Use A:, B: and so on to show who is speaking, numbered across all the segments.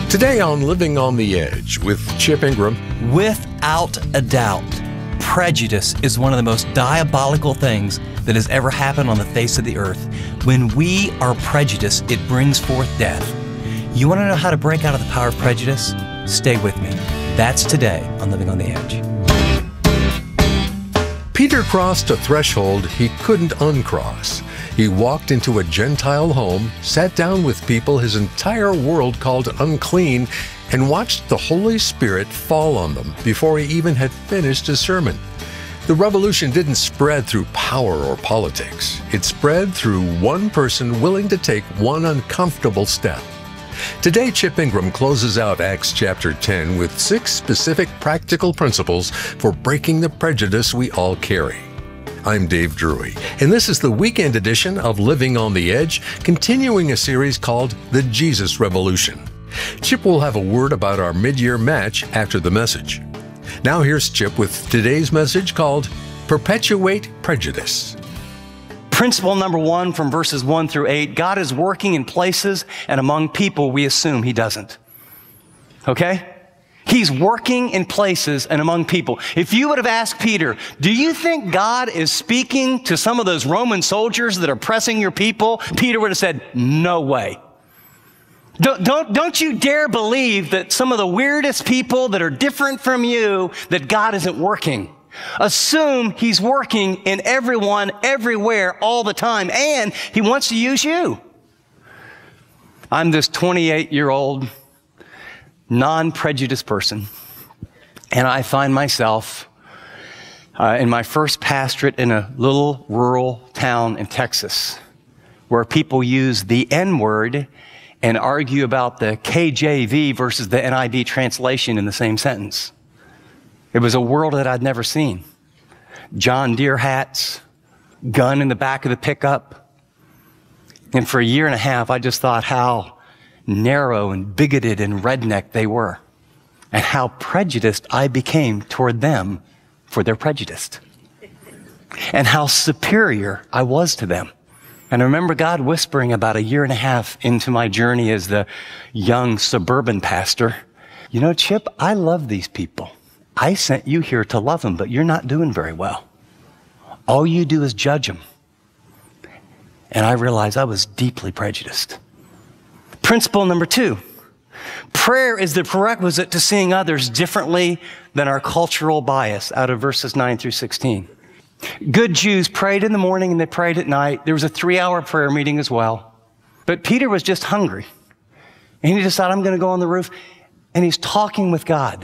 A: Today on Living on the Edge with Chip Ingram.
B: Without a doubt, prejudice is one of the most diabolical things that has ever happened on the face of the earth. When we are prejudiced, it brings forth death. You want to know how to break out of the power of prejudice? Stay with me. That's today on Living on the Edge.
A: Peter crossed a threshold he couldn't uncross. He walked into a Gentile home, sat down with people his entire world called unclean, and watched the Holy Spirit fall on them before he even had finished his sermon. The revolution didn't spread through power or politics. It spread through one person willing to take one uncomfortable step. Today, Chip Ingram closes out Acts chapter 10 with 6 specific practical principles for breaking the prejudice we all carry. I'm Dave Drury, and this is the weekend edition of Living on the Edge, continuing a series called The Jesus Revolution. Chip will have a word about our mid-year match after the message. Now here's Chip with today's message called Perpetuate Prejudice.
B: Principle number 1 from verses 1 through 8, God is working in places and among people we assume He doesn't. Okay? He's working in places and among people. If you would have asked Peter, do you think God is speaking to some of those Roman soldiers that are pressing your people? Peter would have said, no way. Don't you dare believe that some of the weirdest people that are different from you, that God isn't working. Assume He's working in everyone, everywhere, all the time, and He wants to use you. I'm this 28-year-old non-prejudiced person, and I find myself in my first pastorate in a little rural town in Texas where people use the N-word and argue about the KJV versus the NIV translation in the same sentence. It was a world that I'd never seen. John Deere hats, gun in the back of the pickup. And for a year and a half, I just thought how narrow and bigoted and redneck they were, and how prejudiced I became toward them for their prejudice, and how superior I was to them. And I remember God whispering about a year and a half into my journey as the young suburban pastor, you know, Chip, I love these people. I sent you here to love them, but you're not doing very well. All you do is judge them. And I realized I was deeply prejudiced. Principle number 2, prayer is the prerequisite to seeing others differently than our cultural bias, out of verses 9 through 16. Good Jews prayed in the morning and they prayed at night. There was a 3-hour prayer meeting as well. But Peter was just hungry. And he decided, I'm going to go on the roof. And he's talking with God.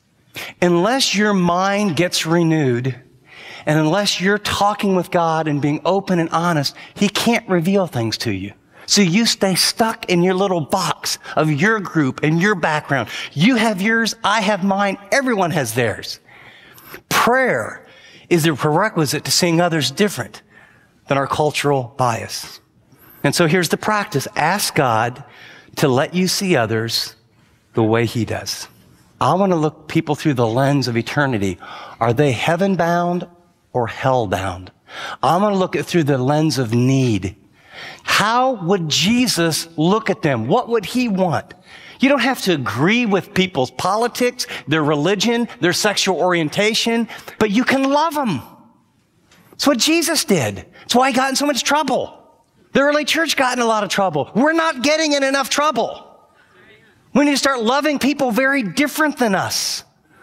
B: Unless your mind gets renewed, and unless you're talking with God and being open and honest, He can't reveal things to you. So you stay stuck in your little box of your group and your background. You have yours, I have mine, everyone has theirs. Prayer is the prerequisite to seeing others different than our cultural bias. And so here's the practice. Ask God to let you see others the way He does. I want to look people through the lens of eternity. Are they heaven-bound or hell-bound? I want to look it through the lens of need. How would Jesus look at them? What would He want? You don't have to agree with people's politics, their religion, their sexual orientation, but you can love them. That's what Jesus did. That's why He got in so much trouble. The early church got in a lot of trouble. We're not getting in enough trouble. We need to start loving people very different than us.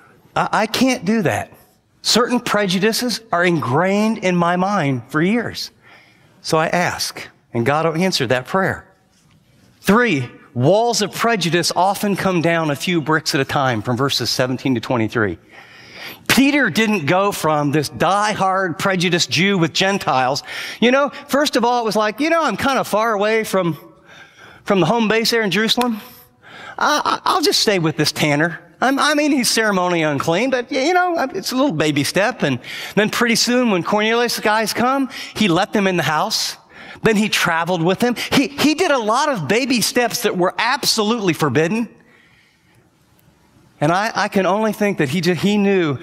B: I can't do that. Certain prejudices are ingrained in my mind for years. So I ask, and God will answer that prayer. 3, walls of prejudice often come down a few bricks at a time, from verses 17 to 23. Peter didn't go from this die-hard prejudiced Jew with Gentiles. You know, first of all, it was like, I'm kind of far away from the home base there in Jerusalem. I'll just stay with this tanner. He's ceremonially unclean, but, it's a little baby step. And then pretty soon when Cornelius' guys come, he let them in the house. Then he traveled with them. He did a lot of baby steps that were absolutely forbidden. And I can only think that he knew,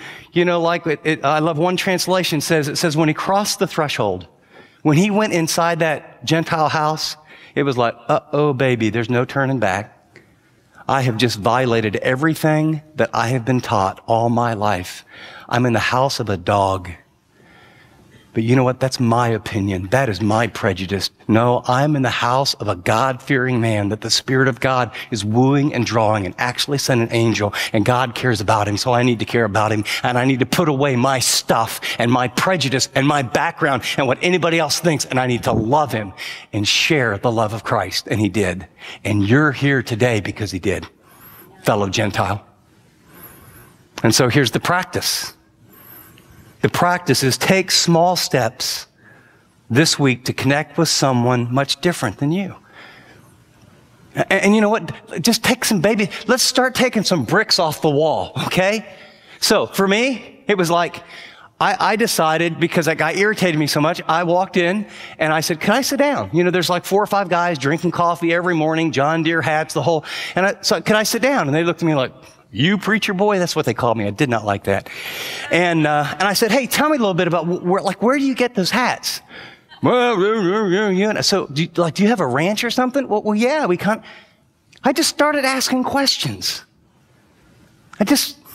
B: I love one translation says when he crossed the threshold, when he went inside that Gentile house, it was like, uh-oh, baby, there's no turning back. I have just violated everything that I have been taught all my life. I'm in the house of a dog. But you know what? That's my opinion. That is my prejudice. No, I'm in the house of a God-fearing man that the Spirit of God is wooing and drawing and actually sent an angel, and God cares about him, so I need to care about him, and I need to put away my stuff and my prejudice and my background and what anybody else thinks, and I need to love him and share the love of Christ. And he did. And you're here today because he did, fellow Gentile. And so here's the practice. The practice is take small steps this week to connect with someone much different than you. And you know what? Just take let's start taking some bricks off the wall, okay? So for me, it was like, I decided, because that guy irritated me so much, I walked in and I said, can I sit down? You know, there's like 4 or 5 guys drinking coffee every morning, John Deere hats, the whole, so can I sit down? And they looked at me like, you preacher boy? That's what they called me. I did not like that. And I said, hey, tell me a little bit about where do you get those hats? So do you have a ranch or something? Well, yeah, I just started asking questions. I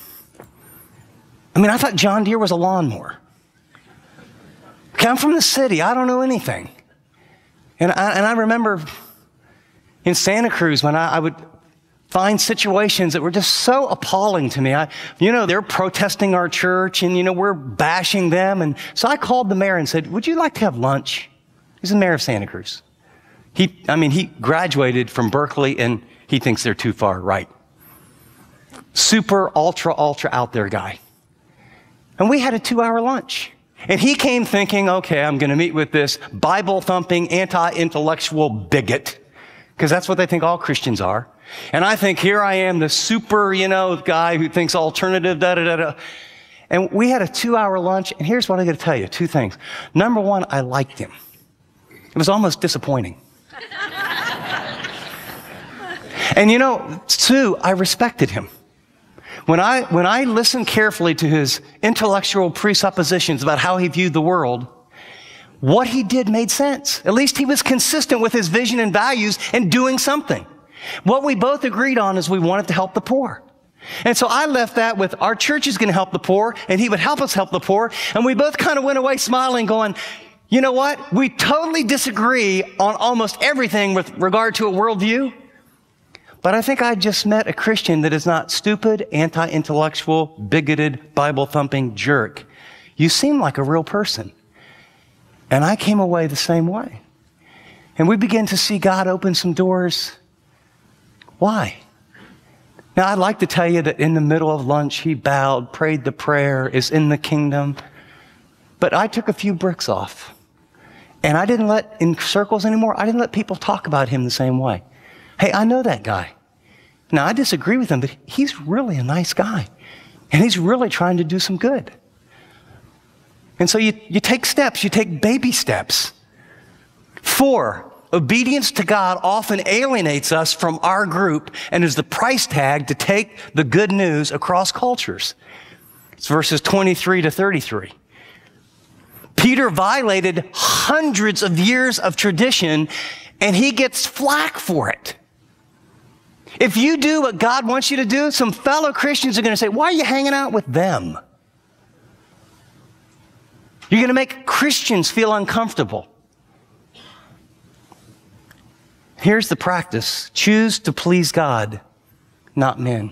B: thought John Deere was a lawnmower. Okay, I'm from the city. I don't know anything. And I remember in Santa Cruz when I would find situations that were just so appalling to me. They're protesting our church and, we're bashing them. And so I called the mayor and said, would you like to have lunch? He's the mayor of Santa Cruz. He graduated from Berkeley and he thinks they're too far right. Super, ultra out there guy. And we had a 2-hour lunch. And he came thinking, okay, I'm going to meet with this Bible-thumping, anti-intellectual bigot. Because that's what they think all Christians are. And I think here I am, the super, guy who thinks alternative, da-da-da-da. And we had a 2-hour lunch, and here's what I got to tell you, 2 things. Number 1, I liked him. It was almost disappointing. And 2, I respected him. When I listened carefully to his intellectual presuppositions about how he viewed the world, what he did made sense. At least he was consistent with his vision and values and doing something. What we both agreed on is we wanted to help the poor. And so I left that with our church is going to help the poor, and he would help us help the poor. And we both kind of went away smiling, going, you know what? We totally disagree on almost everything with regard to a worldview. But I think I just met a Christian that is not stupid, anti-intellectual, bigoted, Bible-thumping jerk. You seem like a real person. And I came away the same way. And we began to see God open some doors. Why? Now, I'd like to tell you that in the middle of lunch, he bowed, prayed the prayer, is in the kingdom. But I took a few bricks off. And I didn't in circles anymore, I didn't let people talk about him the same way. Hey, I know that guy. Now, I disagree with him, but he's really a nice guy. And he's really trying to do some good. And so you take steps, you take baby steps. 4, obedience to God often alienates us from our group and is the price tag to take the good news across cultures. It's verses 23 to 33. Peter violated hundreds of years of tradition, and he gets flack for it. If you do what God wants you to do, some fellow Christians are going to say, why are you hanging out with them? You're going to make Christians feel uncomfortable. Here's the practice. Choose to please God, not men.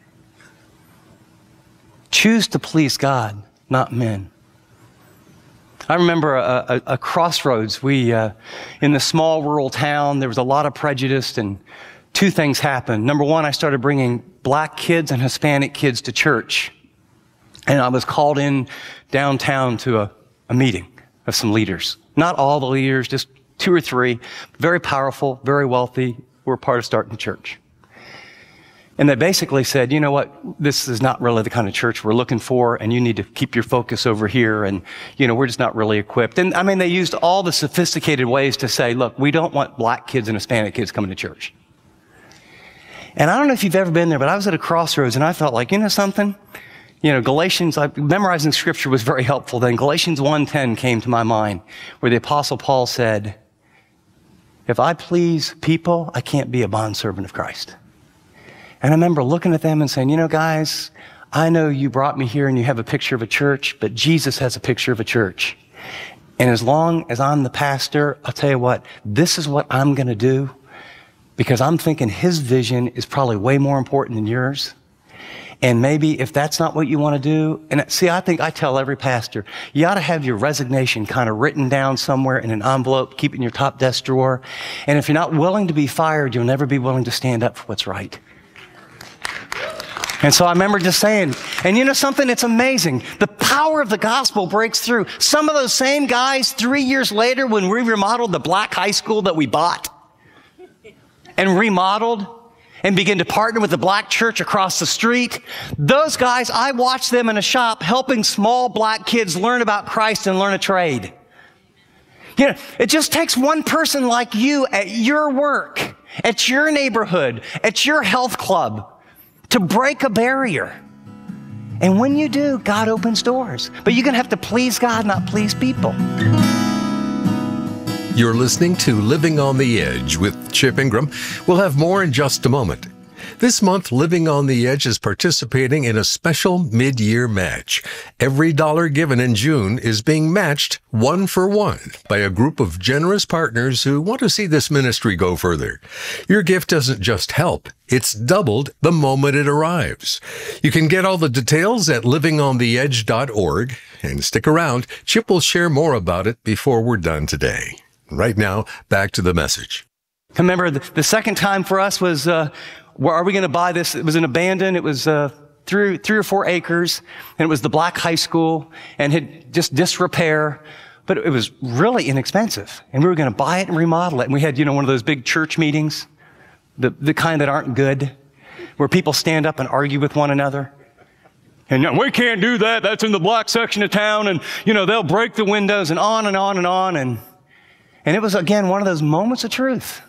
B: Choose to please God, not men. I remember a crossroads. In the small rural town, there was a lot of prejudice, and 2 things happened. Number 1, I started bringing black kids and Hispanic kids to church. And I was called in downtown to a meeting of some leaders. Not all the leaders, just 2 or 3. Very powerful, very wealthy, who were part of starting the church. And they basically said, you know what, this is not really the kind of church we're looking for, and you need to keep your focus over here, and, we're just not really equipped. And, they used all the sophisticated ways to say, look, we don't want black kids and Hispanic kids coming to church. And I don't know if you've ever been there, but I was at a crossroads, and I felt like, something? Galatians, memorizing scripture was very helpful then. Galatians 1:10 came to my mind, where the Apostle Paul said, if I please people, I can't be a bondservant of Christ. And I remember looking at them and saying, you know, guys, I know you brought me here and you have a picture of a church, but Jesus has a picture of a church. And as long as I'm the pastor, I'll tell you what, this is what I'm going to do, because I'm thinking his vision is probably way more important than yours. And maybe if that's not what you want to do, and see, I think I tell every pastor, you ought to have your resignation kind of written down somewhere in an envelope, keep it in your top desk drawer. And if you're not willing to be fired, you'll never be willing to stand up for what's right. And so I remember just saying, and you know something, it's amazing. The power of the gospel breaks through. Some of those same guys 3 years later, when we remodeled the black high school that we bought and remodeled, and begin to partner with the black church across the street. Those guys, I watched them in a shop helping small black kids learn about Christ and learn a trade. You know, it just takes one person like you at your work, at your neighborhood, at your health club to break a barrier. And when you do, God opens doors. But you're going to have to please God, not please people.
A: You're listening to Living on the Edge with Chip Ingram. We'll have more in just a moment. This month, Living on the Edge is participating in a special mid-year match. Every dollar given in June is being matched 1-for-1 by a group of generous partners who want to see this ministry go further. Your gift doesn't just help, it's doubled the moment it arrives. You can get all the details at livingontheedge.org. And stick around, Chip will share more about it before we're done today. Right now, back to the message.
B: I remember the second time for us was, where are we going to buy this? It was an abandoned, it was 3 or 4 acres, and it was the black high school, and had just disrepair, but it was really inexpensive. And we were going to buy it and remodel it. And we had, you know, one of those big church meetings, the kind that aren't good, where people stand up and argue with one another. And we can't do that. That's in the black section of town. And, you know, they'll break the windows and on and on and on. And it was, again, one of those moments of truth.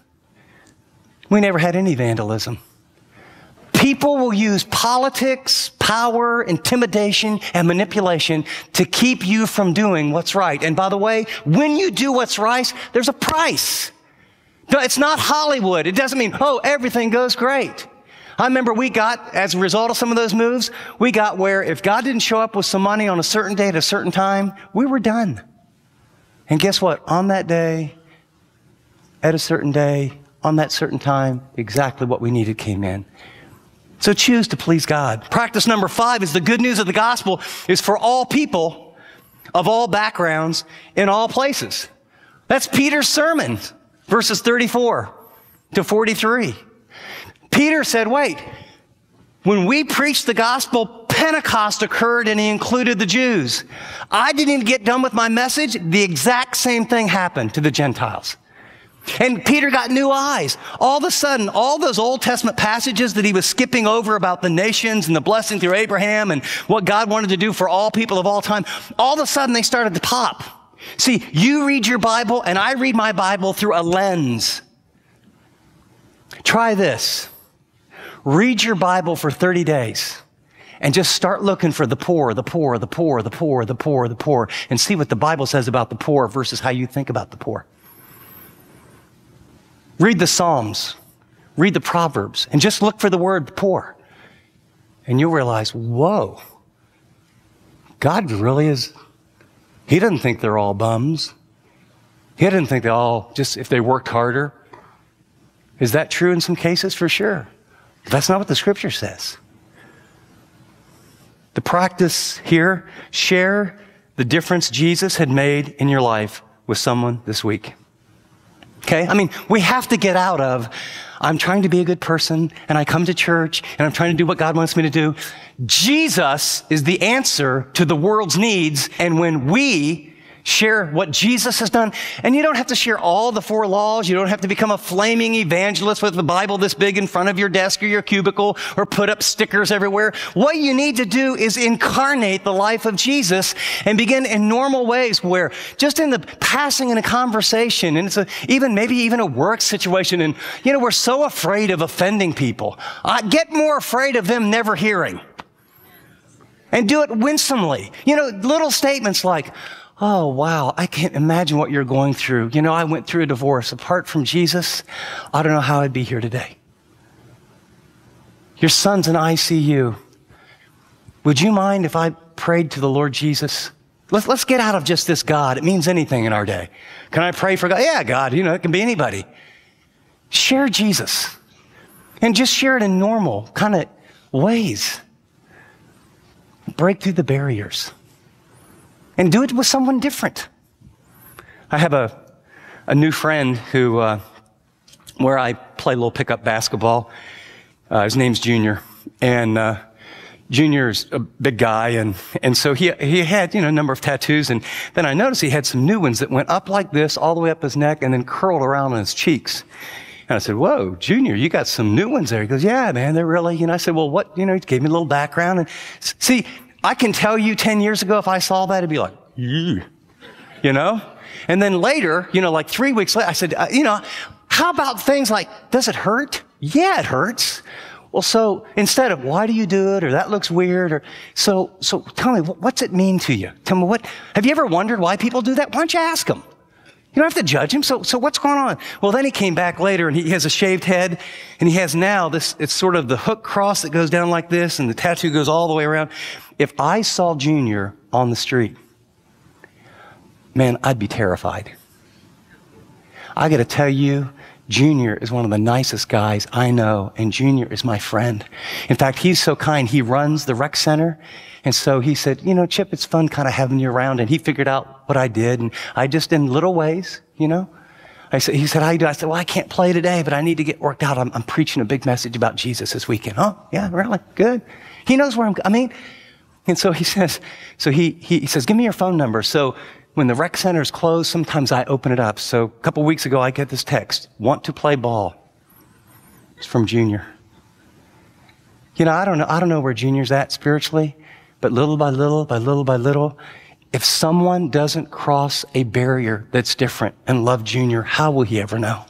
B: We never had any vandalism. People will use politics, power, intimidation, and manipulation to keep you from doing what's right. And by the way, when you do what's right, there's a price. No, it's not Hollywood. It doesn't mean, oh, everything goes great. I remember we got, as a result of some of those moves, we got where if God didn't show up with some money on a certain day at a certain time, we were done. And guess what? On that day, at a certain day, on that certain time, exactly what we needed came in. So choose to please God. Practice number 5 is the good news of the gospel is for all people of all backgrounds in all places. That's Peter's sermon, verses 34 to 43. Peter said, wait, when we preached the gospel, Pentecost occurred and he included the Jews. I didn't even get done with my message. The exact same thing happened to the Gentiles. And Peter got new eyes. All of a sudden, all those Old Testament passages that he was skipping over about the nations and the blessing through Abraham and what God wanted to do for all people of all time, all of a sudden they started to pop. See, you read your Bible and I read my Bible through a lens. Try this. Read your Bible for 30 days and just start looking for the poor, the poor, the poor, the poor, the poor, the poor, and see what the Bible says about the poor versus how you think about the poor. Read the Psalms, read the Proverbs, and just look for the word poor. And you'll realize, whoa, God really is, he doesn't think they're all bums. He doesn't think they all, just if they worked harder. Is that true in some cases? For sure. But that's not what the scripture says. The practice here, share the difference Jesus had made in your life with someone this week. Okay? I mean, we have to get out of, I'm trying to be a good person, and I come to church, and I'm trying to do what God wants me to do. Jesus is the answer to the world's needs, and when we share what Jesus has done, and you don't have to share all the 4 laws, you don't have to become a flaming evangelist with the Bible this big in front of your desk or your cubicle, or put up stickers everywhere. What you need to do is incarnate the life of Jesus and begin in normal ways where just in the passing in a conversation, and it's maybe even a work situation, and you know, we're so afraid of offending people. Get more afraid of them never hearing. And do it winsomely. You know, little statements like, oh, wow, I can't imagine what you're going through. You know, I went through a divorce. Apart from Jesus, I don't know how I'd be here today. Your son's in ICU. Would you mind if I prayed to the Lord Jesus? Let's get out of just this God. It means anything in our day. Can I pray for God? Yeah, God, it can be anybody. Share Jesus. And just share it in normal kind of ways. Break through the barriers. And do it with someone different. I have a new friend who, where I play a little pickup basketball. His name's Junior. And Junior's a big guy, and so he had, a number of tattoos, and then I noticed he had some new ones that went up like this, all the way up his neck, and then curled around on his cheeks. And I said, whoa, Junior, you got some new ones there. He goes, yeah, man, they're really, I said, well, what, he gave me a little background. And see, I can tell you 10 years ago, if I saw that, it'd be like, And then later, like 3 weeks later, I said, how about things like, does it hurt? Yeah, it hurts. Well, so instead of, why do you do it? Or that looks weird. Or so tell me, what's it mean to you? Tell me have you ever wondered why people do that? Why don't you ask them? You don't have to judge him. So what's going on? Well, then he came back later and he has a shaved head and he has now it's sort of the hook cross that goes down like this and the tattoo goes all the way around. If I saw Junior on the street, man, I'd be terrified. I got to tell you, Junior is one of the nicest guys I know, and Junior is my friend. In fact, he's so kind. He runs the rec center, and so he said, Chip, it's fun kind of having you around, and he figured out what I did, and I just, in little ways, He said, how you do? I said, well, I can't play today, but I need to get worked out. I'm preaching a big message about Jesus this weekend. Oh, yeah, really? Good. He knows where and so he says, he says, give me your phone number. So when the rec center is closed, sometimes I open it up. So a couple weeks ago, I get this text, want to play ball. It's from Junior. I don't know where Junior's at spiritually, but little by little, if someone doesn't cross a barrier that's different and love Junior, how will he ever know?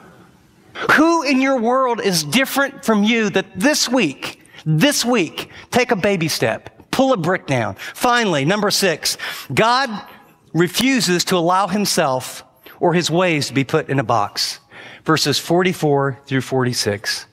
B: Who in your world is different from you that this week, take a baby step, pull a brick down? Finally, number 6, God refuses to allow himself or his ways to be put in a box. Verses 44 through 46.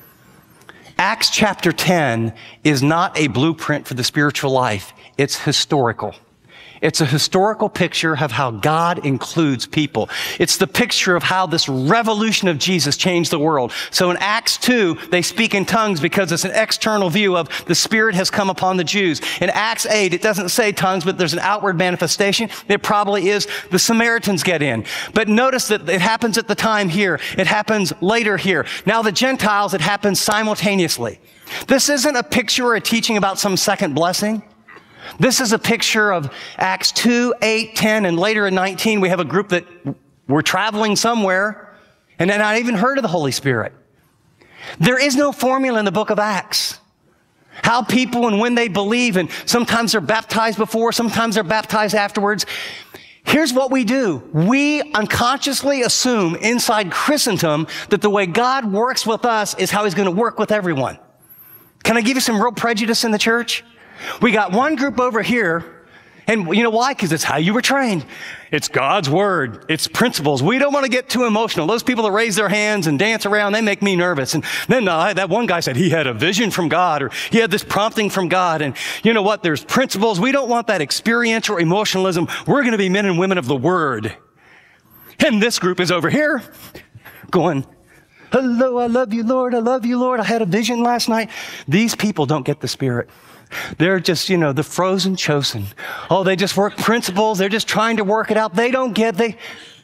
B: Acts chapter 10 is not a blueprint for the spiritual life. It's historical. It's a historical picture of how God includes people. It's the picture of how this revolution of Jesus changed the world. So in Acts 2, they speak in tongues because it's an external view of the Spirit has come upon the Jews. In Acts 8, it doesn't say tongues, but there's an outward manifestation. It probably is the Samaritans get in. But notice that it happens at the time here. It happens later here. Now the Gentiles, it happens simultaneously. This isn't a picture or a teaching about some second blessing. This is a picture of Acts 2, 8, 10, and later in 19, we have a group that were traveling somewhere and had not even heard of the Holy Spirit. There is no formula in the book of Acts. How people and when they believe, and sometimes they're baptized before, sometimes they're baptized afterwards. Here's what we do. We unconsciously assume inside Christendom that the way God works with us is how he's going to work with everyone. Can I give you some real prejudice in the church? We got one group over here, and you know why? Because it's how you were trained. It's God's word. It's principles. We don't want to get too emotional. Those people that raise their hands and dance around, they make me nervous. And then that one guy said he had a vision from God, or he had this prompting from God. And you know what? There's principles. We don't want that experiential emotionalism. We're going to be men and women of the word. And this group is over here going, hello, I love you, Lord. I love you, Lord. I had a vision last night. These people don't get the Spirit. They're just, the frozen chosen. Oh, they just work principles. They're just trying to work it out. They don't get, and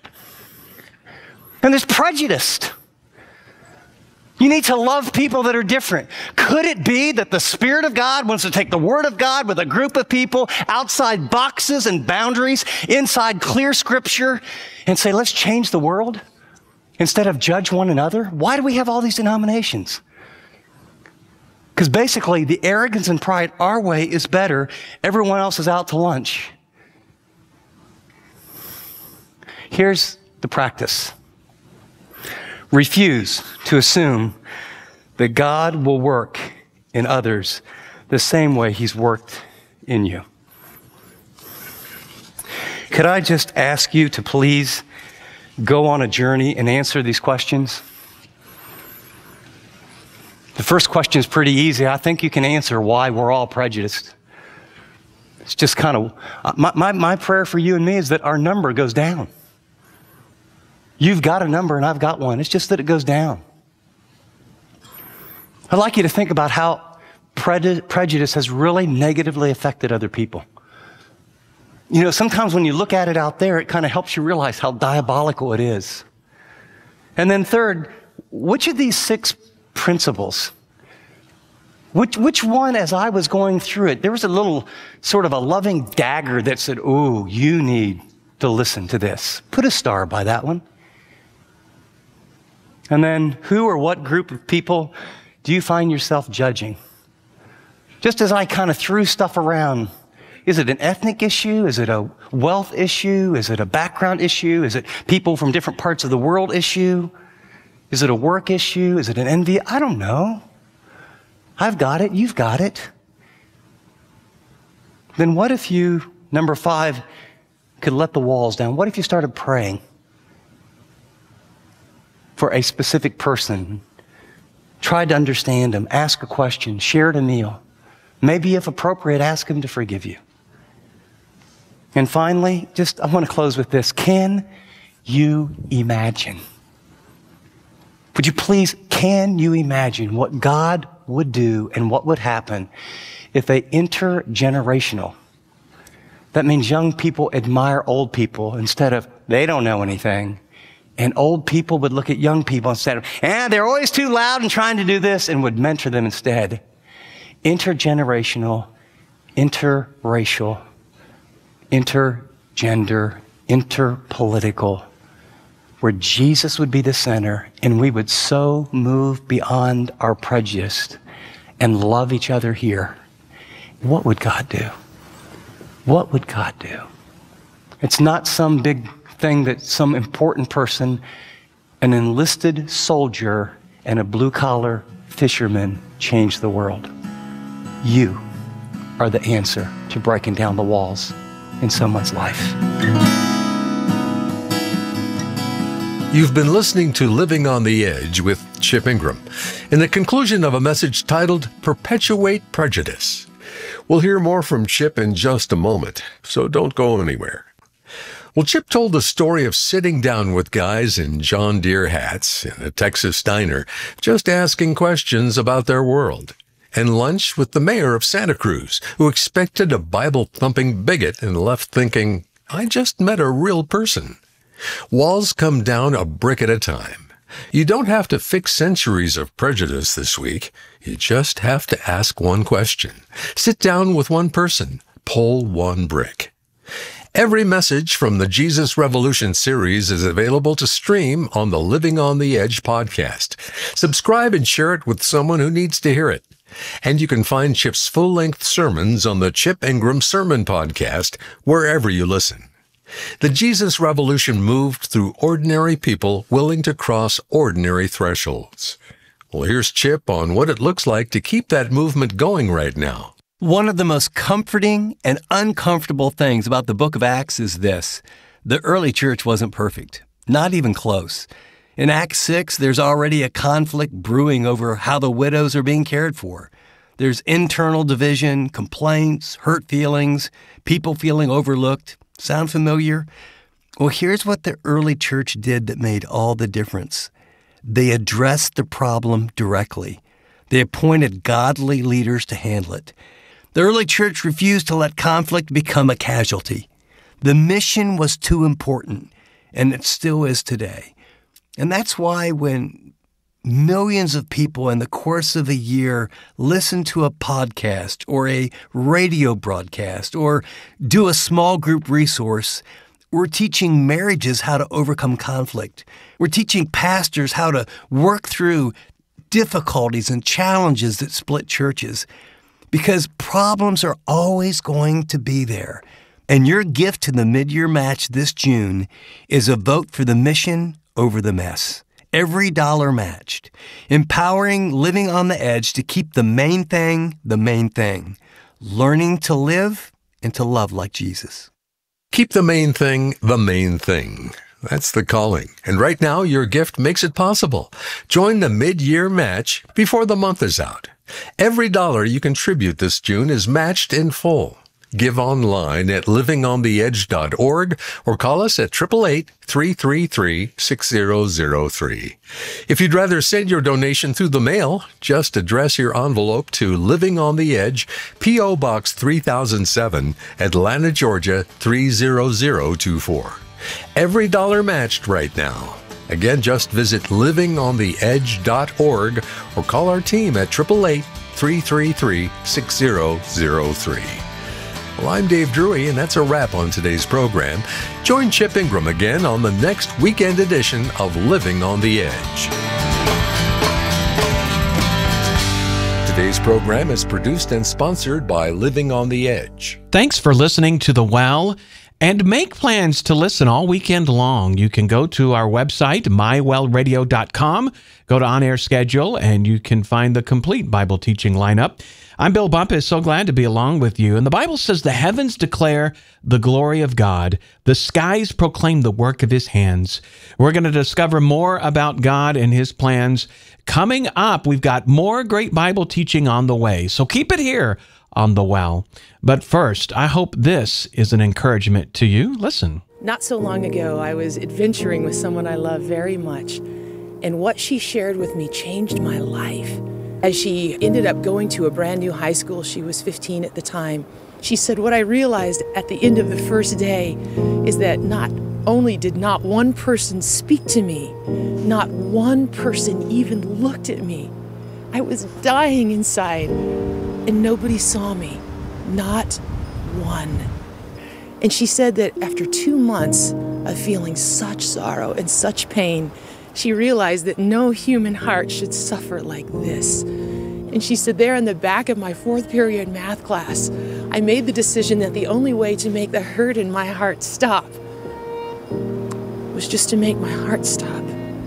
B: there's prejudice. You need to love people that are different. Could it be that the Spirit of God wants to take the Word of God with a group of people outside boxes and boundaries, inside clear Scripture, and say, let's change the world instead of judge one another? Why do we have all these denominations? Because basically, the arrogance and pride, our way is better. Everyone else is out to lunch. Here's the practice. Refuse to assume that God will work in others the same way he's worked in you. Could I just ask you to please go on a journey and answer these questions? The first question is pretty easy. I think you can answer why we're all prejudiced. It's just kind of, my prayer for you and me is that our number goes down. You've got a number and I've got one. It's just that it goes down. I'd like you to think about how prejudice has really negatively affected other people. You know, sometimes when you look at it out there, it kind of helps you realize how diabolical it is. And then third, which of these 6 principles, which one, as I was going through it, there was a little sort of a loving dagger that said, "Ooh, you need to listen to this." Put a star by that one. And then who or what group of people do you find yourself judging? Just as I kind of threw stuff around, is it an ethnic issue? Is it a wealth issue? Is it a background issue? Is it people from different parts of the world issue? Is it a work issue? Is it an envy? I don't know. I've got it. You've got it. Then what if you, number 5, could let the walls down? What if you started praying for a specific person? Tried to understand them, ask a question, shared a meal. Maybe if appropriate, ask him to forgive you. And finally, I want to close with this. Can you imagine? Would you please, can you imagine what God would do and what would happen if a intergenerational, that means young people admire old people instead of, they don't know anything, and old people would look at young people instead of, they're always too loud and trying to do this, and would mentor them instead. Intergenerational, interracial, intergender, interpolitical, where Jesus would be the center and we would so move beyond our prejudice and love each other here. What would God do? What would God do? It's not some big thing that some important person, an enlisted soldier and a blue-collar fisherman changed the world. You are the answer to breaking down the walls in someone's life.
A: You've been listening to Living on the Edge with Chip Ingram, in the conclusion of a message titled Perpetuate Prejudice. We'll hear more from Chip in just a moment, so don't go anywhere. Well, Chip told the story of sitting down with guys in John Deere hats in a Texas diner, just asking questions about their world, and lunch with the mayor of Santa Cruz, who expected a Bible-thumping bigot and left thinking, I just met a real person. Walls come down a brick at a time. You don't have to fix centuries of prejudice this week. You just have to ask one question. Sit down with one person. Pull one brick. Every message from the Jesus Revolution series is available to stream on the Living on the Edge podcast. Subscribe and share it with someone who needs to hear it. And you can find Chip's full-length sermons on the Chip Ingram Sermon Podcast wherever you listen. The Jesus Revolution moved through ordinary people willing to cross ordinary thresholds. Well, here's Chip on what it looks like to keep that movement going right now.
C: One of the most comforting and uncomfortable things about the book of Acts is this. The early church wasn't perfect, not even close. In Acts 6, there's already a conflict brewing over how the widows are being cared for. There's internal division, complaints, hurt feelings, people feeling overlooked. Sound familiar? Well, here's what the early church did that made all the difference. They addressed the problem directly. They appointed godly leaders to handle it. The early church refused to let conflict become a casualty. The mission was too important, and it still is today. And that's why when millions of people in the course of a year listen to a podcast or a radio broadcast or do a small group resource, we're teaching marriages how to overcome conflict. We're teaching pastors how to work through difficulties and challenges that split churches, because problems are always going to be there. And your gift to the mid-year match this June is a vote for the mission over the mess. Every dollar matched. Empowering Living on the Edge to keep the main thing, learning to live and to love like Jesus.
A: Keep the main thing the main thing. That's the calling. And right now, your gift makes it possible. Join the mid-year match before the month is out. Every dollar you contribute this June is matched in full. Give online at livingontheedge.org or call us at 888-333-6003. If you'd rather send your donation through the mail, just address your envelope to Living on the Edge, P.O. Box 3007, Atlanta, Georgia 30024. Every dollar matched right now. Again, just visit livingontheedge.org or call our team at 888-333-6003. Well, I'm Dave Drury, and that's a wrap on today's program. Join Chip Ingram again on the next weekend edition of Living on the Edge. Today's program is produced and sponsored by Living on the Edge.
D: Thanks for listening to The Well, and make plans to listen all weekend long. You can go to our website, mywellradio.com, go to On Air Schedule, and you can find the complete Bible teaching lineup. I'm Bill Bumpus, so glad to be along with you. And the Bible says the heavens declare the glory of God. The skies proclaim the work of His hands. We're going to discover more about God and His plans. Coming up, we've got more great Bible teaching on the way. So keep it here on The Well. But first, I hope this is an encouragement to you. Listen.
E: Not so long ago, I was adventuring with someone I love very much. And what she shared with me changed my life. As she ended up going to a brand new high school, she was 15 at the time, she said, what I realized at the end of the first day is that not only did not one person speak to me, not one person even looked at me. I was dying inside, and nobody saw me, not one. And she said that after 2 months of feeling such sorrow and such pain, she realized that no human heart should suffer like this. And she said, there in the back of my 4th period math class, I made the decision that the only way to make the hurt in my heart stop was just to make my heart stop.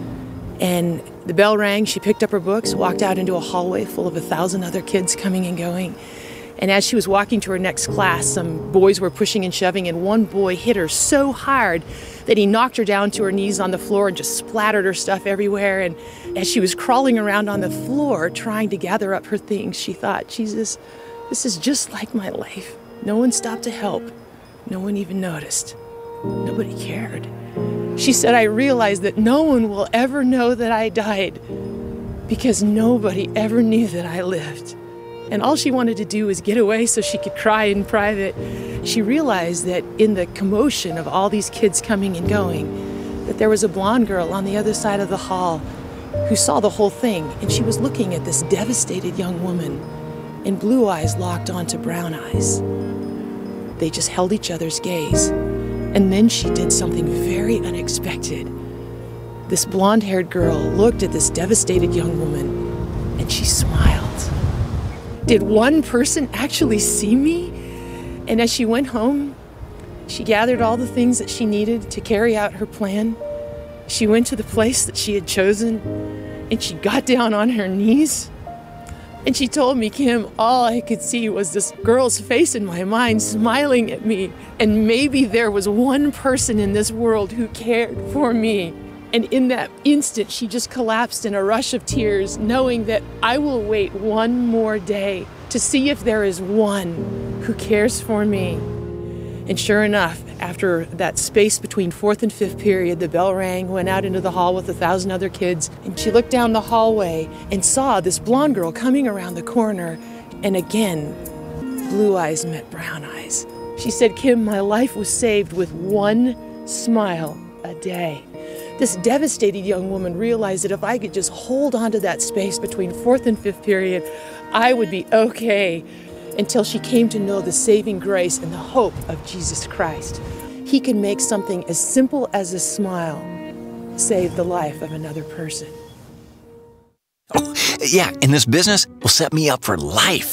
E: And the bell rang, she picked up her books, walked out into a hallway full of 1,000 other kids coming and going. And as she was walking to her next class, some boys were pushing and shoving, and one boy hit her so hard that he knocked her down to her knees on the floor and just splattered her stuff everywhere. And as she was crawling around on the floor trying to gather up her things, she thought, Jesus, this is just like my life. No one stopped to help. No one even noticed. Nobody cared. She said, I realized that no one will ever know that I died because nobody ever knew that I lived. And all she wanted to do was get away so she could cry in private. She realized that in the commotion of all these kids coming and going, that there was a blonde girl on the other side of the hall who saw the whole thing, and she was looking at this devastated young woman, and blue eyes locked onto brown eyes. They just held each other's gaze. And then she did something very unexpected. This blonde-haired girl looked at this devastated young woman, and she smiled. Did one person actually see me? And as she went home, she gathered all the things that she needed to carry out her plan. She went to the place that she had chosen, and she got down on her knees. And she told me, Kim, all I could see was this girl's face in my mind smiling at me. And maybe there was one person in this world who cared for me. And in that instant, she just collapsed in a rush of tears, knowing that I will wait one more day to see if there is one who cares for me. And sure enough, after that space between 4th and 5th period, the bell rang, went out into the hall with 1,000 other kids, and she looked down the hallway and saw this blonde girl coming around the corner. And again, blue eyes met brown eyes. She said, Kim, my life was saved with one smile a day. This devastated young woman realized that if I could just hold on to that space between 4th and 5th period, I would be okay, until she came to know the saving grace and the hope of Jesus Christ. He can make something as simple as a smile save the life of another person.
F: Oh, yeah, and this business will set me up for life.